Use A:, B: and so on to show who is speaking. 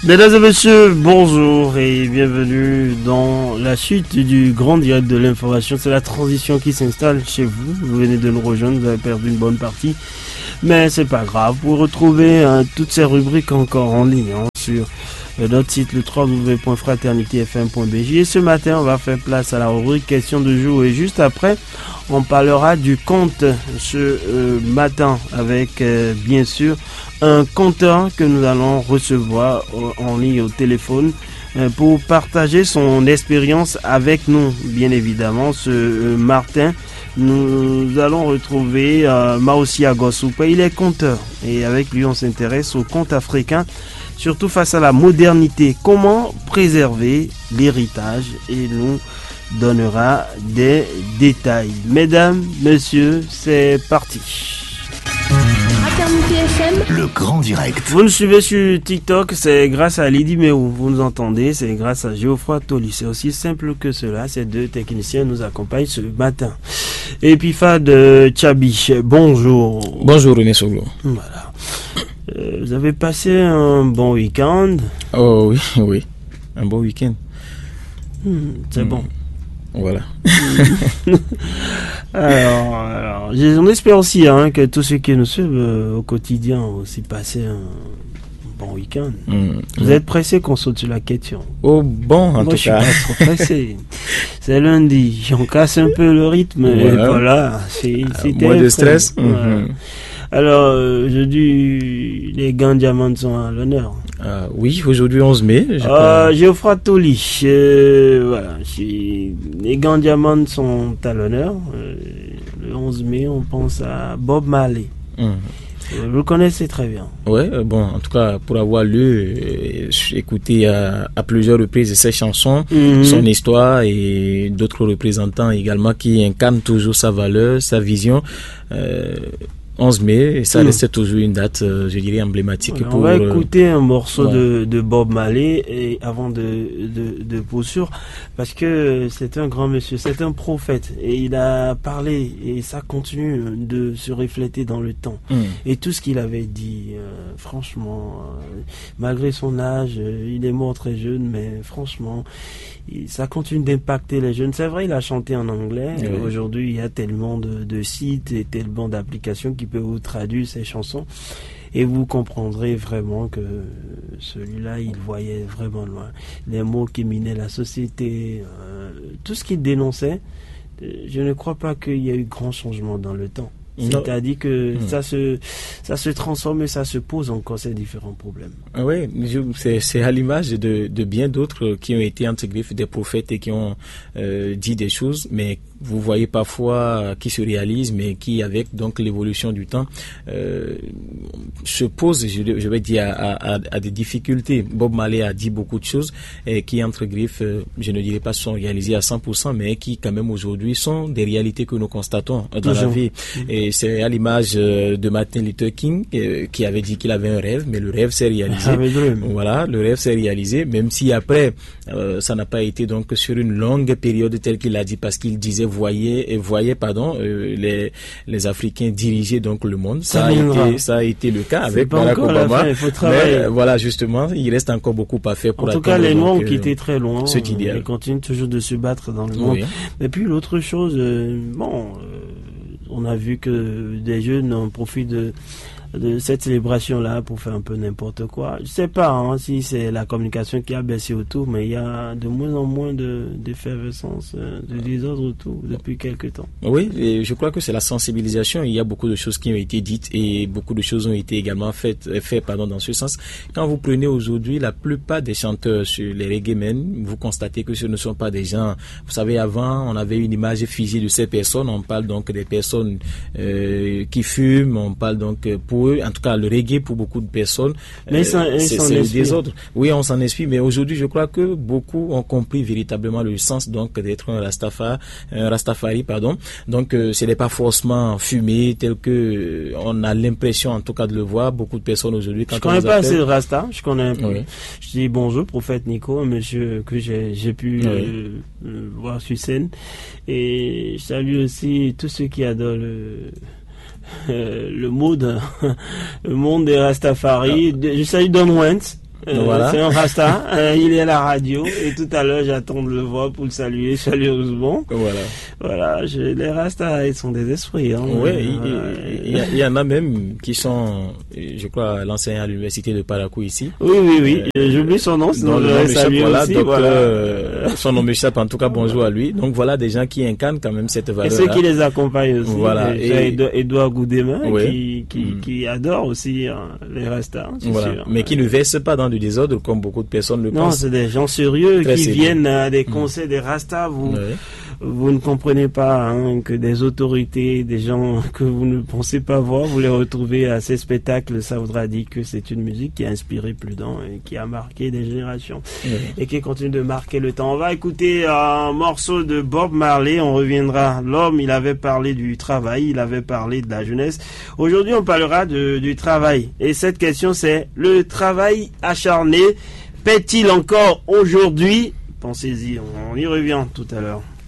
A: Mesdames et messieurs, bonjour et bienvenue dans la suite du grand direct de l'information. C'est la transition qui s'installe chez vous. Vous venez de nous rejoindre, vous avez perdu une bonne partie. Mais c'est pas grave, vous retrouvez toutes ces rubriques encore en ligne sur notre site le www.fraternitéfm.bj. Et ce matin, on va faire place à la rubrique question du jour. Et juste après, on parlera du compte ce matin avec bien sûr un compteur que nous allons recevoir en ligne au téléphone pour partager son expérience avec nous. Bien évidemment, ce Martin, nous allons retrouver Maosia Gossoupe. Il est compteur et avec lui on s'intéresse au conte africain, surtout face à la modernité. Comment préserver l'héritage, et nous donnera des détails. Mesdames, messieurs, c'est parti.
B: Le grand direct.
A: Vous nous suivez sur TikTok, c'est grâce à Lydie Meou. Vous nous entendez, c'est grâce à Geoffroy Toli. C'est aussi simple que cela. Ces deux techniciens nous accompagnent ce matin. Et puis Fad Tchabi, bonjour.
C: Bonjour René Soglo.
A: Voilà. Vous avez passé un bon week-end?
C: Oh oui. Un bon week-end.
A: C'est bon.
C: Voilà.
A: Alors, on espère aussi que tous ceux qui nous suivent au quotidien ont aussi passé un bon week-end. Vous êtes pressé qu'on saute sur la question?
C: Oh bon, en tout cas.
A: Je suis pas trop pressé. C'est lundi, on casse un peu le rythme. Voilà, c'était
C: moins de stress.
A: Voilà. Alors, aujourd'hui, les gants diamants sont à l'honneur.
C: Oui, aujourd'hui 11 mai.
A: Geoffroy Toli, voilà, les gants diamants sont à l'honneur. Le 11 mai, on pense à Bob Marley. Vous le connaissez très bien.
C: Ouais, bon, en tout cas, pour avoir lu, écouté à plusieurs reprises ses chansons, son histoire et d'autres représentants également qui incarnent toujours sa valeur, sa vision. 11 mai, ça restait toujours une date, je dirais, emblématique.
A: Voilà, on va écouter un morceau de Bob Marley et avant de poursuivre, parce que c'est un grand monsieur, c'est un prophète et il a parlé et ça continue de se refléter dans le temps. Et tout ce qu'il avait dit, franchement, malgré son âge, il est mort très jeune, mais franchement, ça continue d'impacter les jeunes. C'est vrai, il a chanté en anglais. Aujourd'hui, il y a tellement de sites et tellement d'applications qui peuvent vous traduire ces chansons. Et vous comprendrez vraiment que celui-là, il voyait vraiment loin. Les mots qui minaient la société, tout ce qu'il dénonçait, je ne crois pas qu'il y ait eu grand changement dans le temps. C'est-à-dire que ça se transforme et ça se pose encore ces différents problèmes.
C: Oui, c'est à l'image de bien d'autres qui ont été entre griffes des prophètes et qui ont dit des choses, mais vous voyez parfois qui se réalisent, mais qui avec donc l'évolution du temps se posent, je vais dire, à des difficultés. Bob Marley a dit beaucoup de choses et qui entre griffes, je ne dirais pas sont réalisées à 100%, mais qui quand même aujourd'hui sont des réalités que nous constatons dans la vie. Et c'est à l'image de Martin Luther King qui avait dit qu'il avait un rêve, mais le rêve s'est réalisé. Voilà, le rêve s'est réalisé, même si après ça n'a pas été donc sur une longue période telle qu'il a dit, parce qu'il disait voyez les Africains diriger donc le monde. Ça a été le cas avec Barack Obama. Mais voilà, justement, il reste encore beaucoup à faire pour
A: atteindre. En tout cas, les Noirs ont quitté très loin.
C: Cet idéal.
A: Ils continuent toujours de se battre dans le monde. Et puis l'autre chose, on a vu que des jeunes en profitent de cette célébration-là pour faire un peu n'importe quoi. Je sais pas si c'est la communication qui a baissé autour, mais il y a de moins en moins d'effervescence, de désordre autour depuis quelques temps.
C: Oui, et je crois que c'est la sensibilisation. Il y a beaucoup de choses qui ont été dites et beaucoup de choses ont été également faites dans ce sens. Quand vous prenez aujourd'hui la plupart des chanteurs sur les reggae-men, vous constatez que ce ne sont pas des gens... Vous savez, avant, on avait une image figée de ces personnes. On parle donc des personnes qui fument, on parle donc pour eux, en tout cas le reggae pour beaucoup de personnes,
A: mais
C: c'est le désordre. Oui, on s'en esprit, mais aujourd'hui je crois que beaucoup ont compris véritablement le sens donc d'être un Rastafari, pardon. Donc ce n'est pas forcément fumé tel que on a l'impression en tout cas de le voir. Beaucoup de personnes aujourd'hui, quand
A: je connais pas assez de Rasta, je connais un peu. Oui. Je dis bonjour prophète Nico, un monsieur que j'ai pu voir sur scène, et je salue aussi tous ceux qui adorent le monde des Rastafari. Je salue Don Wentz.
C: Voilà.
A: C'est un Rasta. Il est à la radio et tout à l'heure j'attends de le voir pour le saluer chaleureusement. Voilà. Les Rastas, ils sont des esprits. Hein.
C: Ouais, il y en a même qui sont, je crois, l'enseignant à l'université de Parakou ici.
A: Oui. J'oublie son nom, sinon je vais saluer aussi.
C: Son nom m'échappe, en tout cas, bonjour à lui. Donc voilà des gens qui incarnent quand même cette valeur.
A: Et ceux qui les accompagnent aussi.
C: Voilà.
A: Et Edouard Goudema, qui adore aussi les Rastas.
C: Voilà.
A: Sûr.
C: Mais qui ne versent pas dans du désordre comme beaucoup de personnes le pensent.
A: Non, c'est des gens sérieux qui
C: sérieux.
A: Viennent à des conseils des Rastas. Vous ne comprenez pas que des autorités, des gens que vous ne pensez pas voir, vous les retrouvez à ces spectacles. Ça voudra dire que c'est une musique qui a inspiré plus d'un et qui a marqué des générations et qui continue de marquer le temps. On va écouter un morceau de Bob Marley. On reviendra. L'homme, il avait parlé du travail, il avait parlé de la jeunesse. Aujourd'hui, on parlera du travail. Et cette question, c'est le travail acharné paie-t-il encore aujourd'hui? Pensez-y, on y revient tout à l'heure.